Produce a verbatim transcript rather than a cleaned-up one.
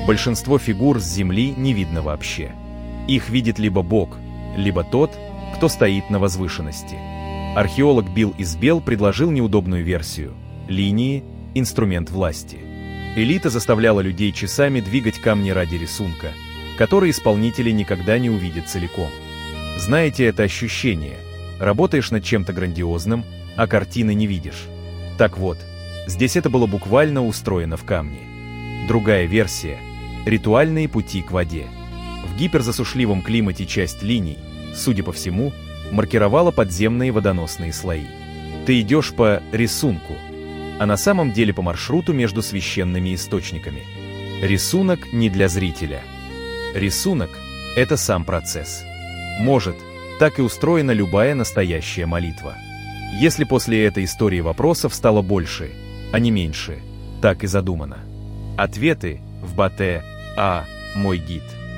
большинство фигур с земли не видно вообще. Их видит либо Бог, либо тот, кто стоит на возвышенности. Археолог Билл Избел предложил неудобную версию – линии – инструмент власти. Элита заставляла людей часами двигать камни ради рисунка, который исполнители никогда не увидят целиком. Знаете это ощущение? Работаешь над чем-то грандиозным, а картины не видишь. Так вот, здесь это было буквально устроено в камне. Другая версия – ритуальные пути к воде. В гиперзасушливом климате часть линий, судя по всему, маркировала подземные водоносные слои. Ты идешь по рисунку, а на самом деле по маршруту между священными источниками. Рисунок не для зрителя. Рисунок – это сам процесс. Может, так и устроена любая настоящая молитва. Если после этой истории вопросов стало больше, а не меньше, так и задумано. Ответы в Батэ А. Мой гид.